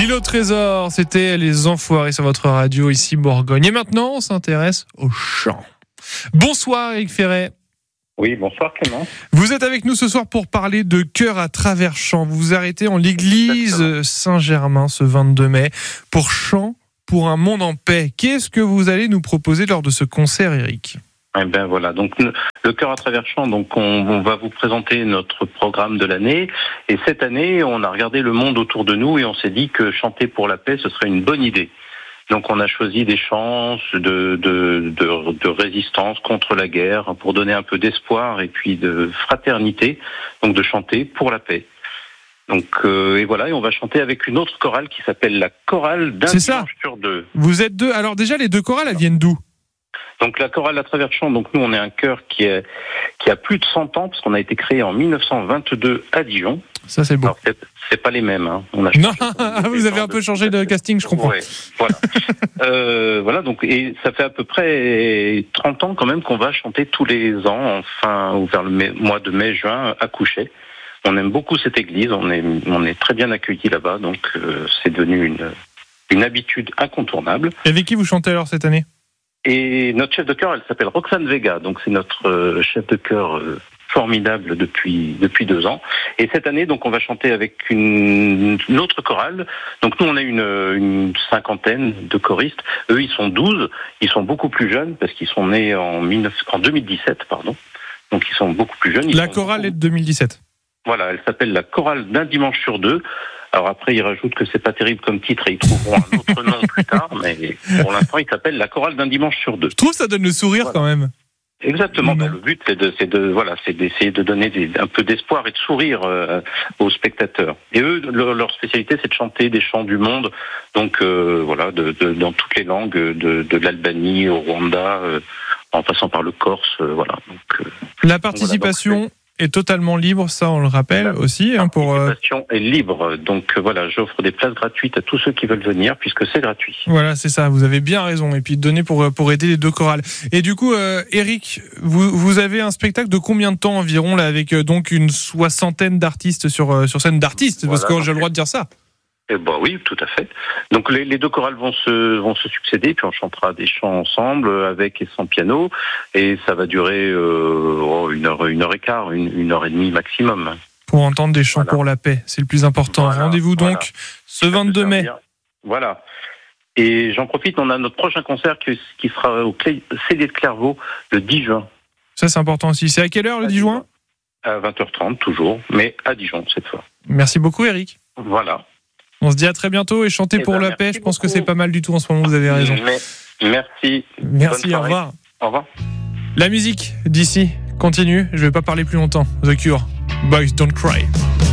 Lilo Trésor, c'était Les Enfoirés sur votre radio, ici Bourgogne. Et maintenant, on s'intéresse au chant. Bonsoir Eric Ferret. Oui, bonsoir Clément. Vous êtes avec nous ce soir pour parler de Chœur à travers chant. Vous vous arrêtez en l'église Saint-Germain ce 22 mai pour Chant pour un monde en paix. Qu'est-ce que vous allez nous proposer lors de ce concert, Eric ? Eh ben voilà, donc le Chœur à travers chant, donc on va vous présenter notre programme de l'année. Et cette année, on a regardé le monde autour de nous et on s'est dit que chanter pour la paix, ce serait une bonne idée. Donc on a choisi des chants de résistance contre la guerre pour donner un peu d'espoir et puis de fraternité, donc de chanter pour la paix. Donc et voilà, et on va chanter avec une autre chorale qui s'appelle la chorale d'un dimanche sur deux. Vous êtes deux. Alors déjà, les deux chorales, elles viennent d'où ? Donc la chorale à travers chant, donc nous on est un chœur qui a plus de 100 ans parce qu'on a été créé en 1922 à Dijon. Ça c'est beau. Alors, c'est pas les mêmes. Hein. On a non, vous avez un peu changé de casting, je comprends. Ouais, voilà. Voilà, donc et ça fait à peu près 30 ans quand même qu'on va chanter tous les ans, enfin vers le mois de mai-juin à Couchet. On aime beaucoup cette église, on est très bien accueillis là-bas, donc c'est devenu une habitude incontournable. Et avec qui vous chantez alors cette année ? Et notre chef de chœur, elle s'appelle Roxane Vega, donc c'est notre chef de chœur formidable depuis 2 ans. Et cette année, donc on va chanter avec une autre chorale. Donc nous, on a une cinquantaine de choristes. Eux, ils sont 12. Ils sont beaucoup plus jeunes parce qu'ils sont nés en 2017, pardon. Donc ils sont beaucoup plus jeunes. La chorale est de 2017. Voilà, elle s'appelle la chorale d'un dimanche sur deux. Alors après, ils rajoutent que c'est pas terrible comme titre et ils trouveront un autre nom plus tard, mais pour l'instant, il s'appelle la chorale d'un dimanche sur deux. Je trouve que ça donne le sourire quand même. Exactement. Le but, c'est d'essayer de donner un peu d'espoir et de sourire aux spectateurs. Et eux, leur spécialité, c'est de chanter des chants du monde. Donc dans toutes les langues, de l'Albanie au Rwanda, en passant par le Corse, voilà. Donc la participation est totalement libre, ça on le rappelle aussi. La participation est libre, donc voilà, j'offre des places gratuites à tous ceux qui veulent venir, puisque c'est gratuit. Voilà, c'est ça, vous avez bien raison, et puis donner pour aider les deux chorales. Et du coup, Eric, vous avez un spectacle de combien de temps environ, là, avec donc une 60aine d'artistes sur scène d'artistes, parce que j'ai le droit de dire ça. Eh ben oui, tout à fait. Donc les deux chorales vont se succéder, puis on chantera des chants ensemble, avec et sans piano, et ça va durer 1h15, 1h30 maximum. Pour entendre des chants pour la paix, c'est le plus important. Rendez-vous donc ce 22 mai. Voilà. Et j'en profite, on a notre prochain concert qui sera au CD de Clairvaux le 10 juin. Ça c'est important aussi. C'est à quelle heure le 10 juin ? À 20h30 toujours, mais à Dijon cette fois. Merci beaucoup Eric. Voilà. On se dit à très bientôt et chanter pour la paix, je pense que c'est pas mal du tout en ce moment, vous avez raison. Merci. Merci, au revoir. Au revoir. La musique d'ici continue, je vais pas parler plus longtemps. The Cure, Boys Don't Cry.